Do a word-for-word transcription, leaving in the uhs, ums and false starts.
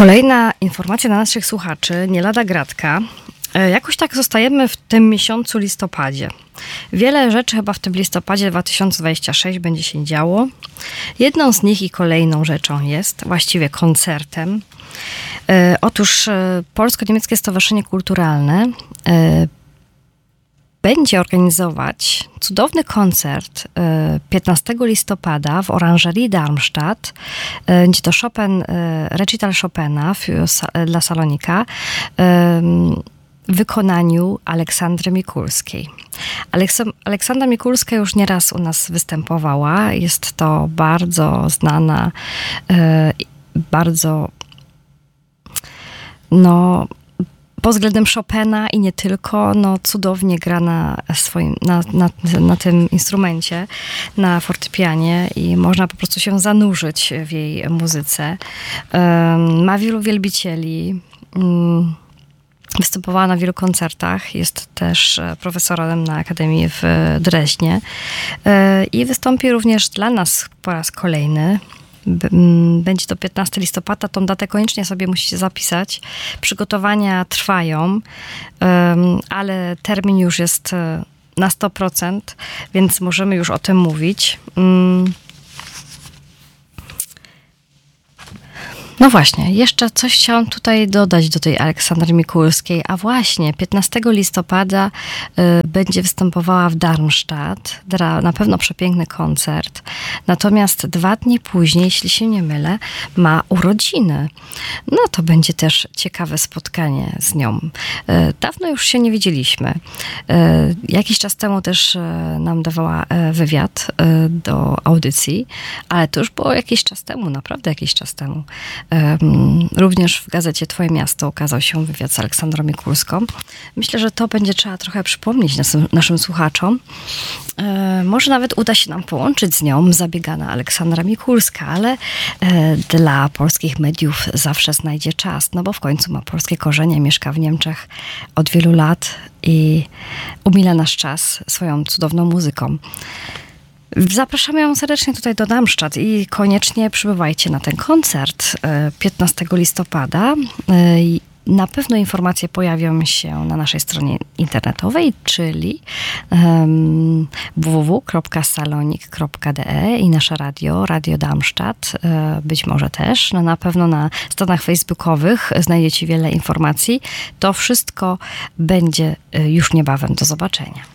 Kolejna informacja dla naszych słuchaczy, nie lada gratka. Jakoś tak zostajemy w tym miesiącu listopadzie. Wiele rzeczy chyba w tym listopadzie dwa tysiące dwudziestym szóstym będzie się działo. Jedną z nich i kolejną rzeczą jest, właściwie koncertem. Otóż Polsko-Niemieckie Stowarzyszenie Kulturalne będzie organizować cudowny koncert piętnastego listopada w Oranżerii Darmstadt. Będzie to Chopin, recital Chopina dla Salonika w wykonaniu Aleksandry Mikulskiej. Aleks- Aleksandra Mikulska już nieraz u nas występowała. Jest to bardzo znana, bardzo no pod względem Chopina i nie tylko, no cudownie gra na swoim, na, na, na tym instrumencie, na fortepianie i można po prostu się zanurzyć w jej muzyce. Um, ma wielu wielbicieli, um, występowała na wielu koncertach, jest też profesorem na Akademii w Dreźnie um, i wystąpi również dla nas po raz kolejny. Będzie to piętnastego listopada, tą datę koniecznie sobie musicie zapisać. Przygotowania trwają, ale termin już jest na sto procent, więc możemy już o tym mówić. No właśnie, jeszcze coś chciałam tutaj dodać do tej Aleksandry Mikulskiej, a właśnie piętnastego listopada y, będzie występowała w Darmstadt, Dra, na pewno przepiękny koncert, natomiast dwa dni później, jeśli się nie mylę, ma urodziny. No to będzie też ciekawe spotkanie z nią. Y, dawno już się nie widzieliśmy. Y, jakiś czas temu też y, nam dawała y, wywiad y, do audycji, ale to już było jakiś czas temu, naprawdę jakiś czas temu. Również w gazecie Twoje Miasto ukazał się wywiad z Aleksandrą Mikulską. Myślę, że to będzie trzeba trochę przypomnieć naszym, naszym słuchaczom. E, może nawet uda się nam połączyć z nią zabiegana Aleksandra Mikulska, ale e, dla polskich mediów zawsze znajdzie czas, no bo w końcu ma polskie korzenie, mieszka w Niemczech od wielu lat i umila nasz czas swoją cudowną muzyką. Zapraszamy ją serdecznie tutaj do Darmstadt i koniecznie przybywajcie na ten koncert piętnastego listopada. Na pewno informacje pojawią się na naszej stronie internetowej, czyli um, w w w kropka salonik kropka d e i nasze radio, Radio Darmstadt, być może też. No na pewno na stronach facebookowych znajdziecie wiele informacji. To wszystko będzie już niebawem. Do zobaczenia.